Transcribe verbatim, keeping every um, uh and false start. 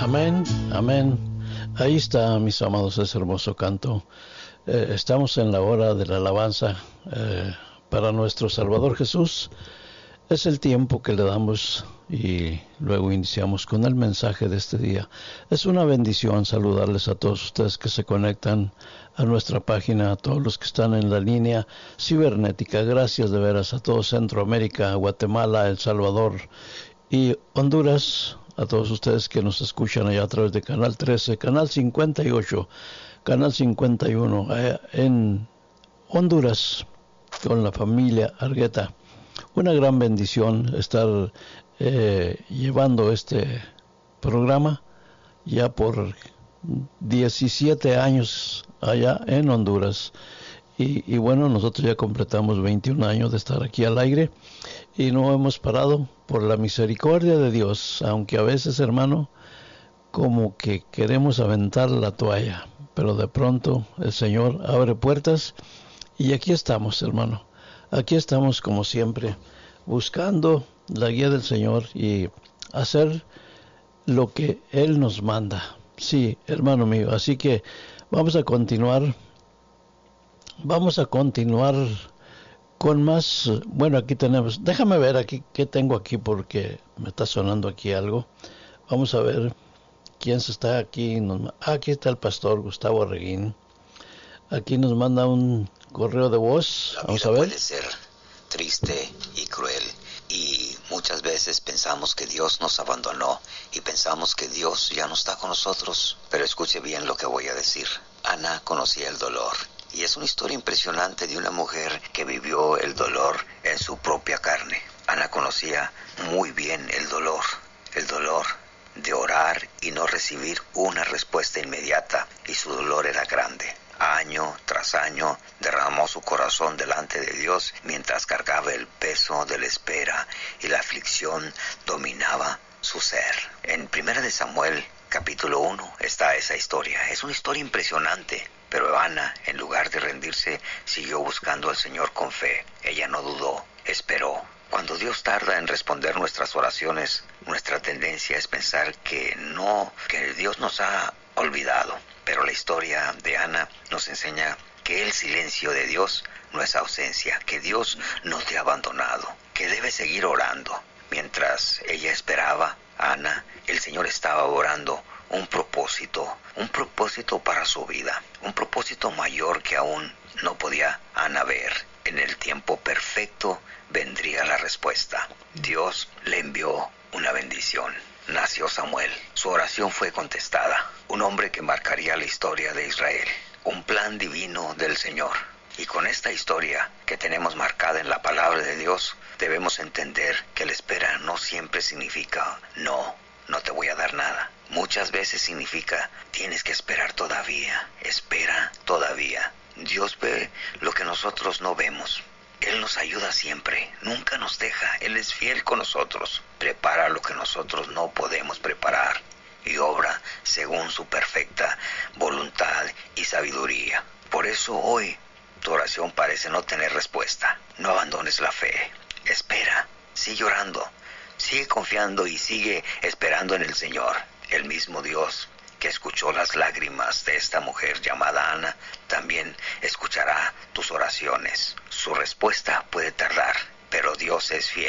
Amén, amén. Ahí está, mis amados, ese hermoso canto. Eh, estamos en la hora de la alabanza eh, para nuestro Salvador Jesús. Es el tiempo que le damos y luego iniciamos con el mensaje de este día. Es una bendición saludarles a todos ustedes que se conectan a nuestra página, a todos los que están en la línea cibernética. Gracias de veras a todo Centroamérica, Guatemala, El Salvador y Honduras. A todos ustedes que nos escuchan allá a través de Canal trece, Canal cincuenta y ocho, Canal cincuenta y uno, eh, en Honduras, con la familia Argueta. Una gran bendición estar eh, llevando este programa ya por diecisiete años allá en Honduras. Y, y bueno, nosotros ya completamos veintiún años de estar aquí al aire y no hemos parado por la misericordia de Dios, aunque a veces, hermano, como que queremos aventar la toalla, pero de pronto el Señor abre puertas y aquí estamos, hermano. Aquí estamos como siempre, buscando la guía del Señor y hacer lo que Él nos manda. Sí, hermano mío, así que vamos a continuar, vamos a continuar con más. Bueno, aquí tenemos, déjame ver aquí qué tengo aquí porque me está sonando aquí algo. Vamos a ver quién se está aquí. Nos, ah, aquí está el pastor Gustavo Reguín. Aquí nos manda un correo de voz. La Vamos vida a ver. puede ser triste y cruel y muchas veces pensamos que Dios nos abandonó y pensamos que Dios ya no está con nosotros. Pero escuche bien lo que voy a decir. Ana conocía el dolor y es una historia impresionante de una mujer que vivió el dolor en su propia carne. Ana conocía muy bien el dolor, el dolor de orar y no recibir una respuesta inmediata, y su dolor era grande. Año tras año derramó su corazón delante de Dios mientras cargaba el peso de la espera y la aflicción dominaba su ser. En Primera de Samuel, capítulo uno, está esa historia. Es una historia impresionante, pero Ana, en lugar de rendirse, siguió buscando al Señor con fe. Ella no dudó, esperó. Cuando Dios tarda en responder nuestras oraciones, nuestra tendencia es pensar que no, que Dios nos ha olvidado. Pero la historia de Ana nos enseña que el silencio de Dios no es ausencia, que Dios no te ha abandonado, que debes seguir orando. Mientras ella esperaba, Ana, el Señor estaba orando un propósito, un propósito para su vida, un propósito mayor que aún no podía Ana ver. En el tiempo perfecto vendría la respuesta. Dios le envió una bendición. Nació Samuel. Su oración fue contestada. Un hombre que marcaría la historia de Israel. Un plan divino del Señor. Y con esta historia que tenemos marcada en la palabra de Dios, debemos entender que la espera no siempre significa no, no te voy a dar nada. Muchas veces significa tienes que esperar todavía. Espera todavía. Dios ve lo que nosotros no vemos. Él nos ayuda siempre, nunca nos deja. Él es fiel con nosotros. Prepara lo que nosotros no podemos preparar y obra según su perfecta voluntad y sabiduría. Por eso hoy tu oración parece no tener respuesta. No abandones la fe. Espera, sigue orando, sigue confiando y sigue esperando en el Señor. El mismo Dios que escuchó las lágrimas de esta mujer llamada Ana, también escuchará tus oraciones. Su respuesta puede tardar, pero Dios es fiel.